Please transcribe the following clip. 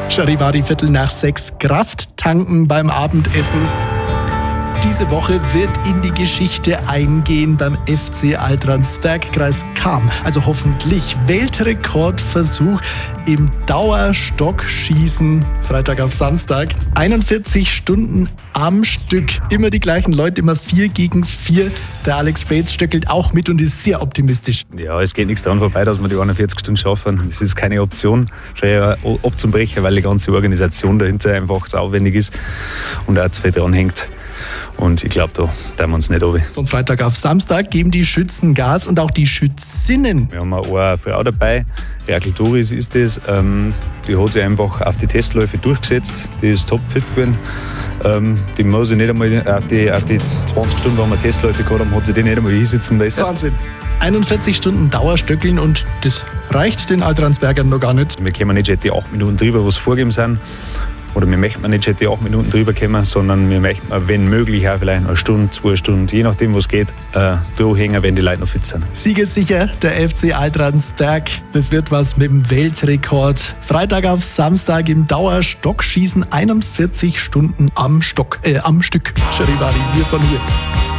Charivari 5:45, Kraft tanken beim Abendessen. Diese Woche wird in die Geschichte eingehen beim FC Altransberg. Kreis Cham. Also hoffentlich Weltrekordversuch im Dauerstockschießen. Freitag auf Samstag. 41 Stunden am Stück. Immer die gleichen Leute, immer 4 gegen 4. Der Alex Bates stöckelt auch mit und ist sehr optimistisch. Ja, es geht nichts daran vorbei, dass wir die 41 Stunden schaffen. Das ist keine Option, schwer abzubrechen, weil die ganze Organisation dahinter einfach zu aufwendig ist und auch zu viel dran hängt. Und ich glaube, da tun wir uns nicht runter. Von Freitag auf Samstag geben die Schützen Gas und auch die Schützinnen. Wir haben eine Frau dabei, Rakel Doris ist das. Die hat sich einfach auf die Testläufe durchgesetzt. Die ist topfit geworden. Die muss sich nicht einmal auf die 20 Stunden, wo wir Testläufe gehabt haben, hat sie die nicht einmal hinsitzen lassen. Wahnsinn. 41 Stunden Dauerstöckeln und das reicht den Altransbergern noch gar nicht. Wir kommen nicht die 8 Minuten drüber, was vorgegeben sind. Oder wir möchten nicht die 8 Minuten drüber kommen, sondern wir möchten, wenn möglich, auch vielleicht eine Stunde, 2 Stunden, je nachdem, was geht, hängen, wenn die Leute noch fit sind. Siegessicher, der FC Altransberg. Das wird was mit dem Weltrekord. Freitag auf Samstag im Dauerstockschießen, 41 Stunden am Stück. Charivari, wir von hier.